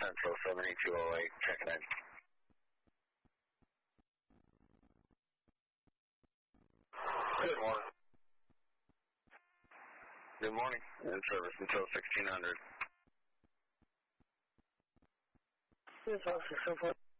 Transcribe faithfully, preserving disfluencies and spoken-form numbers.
Central seventy-two oh eight, checking in. Good morning. Good morning. In service until sixteen hundred. This is six oh four.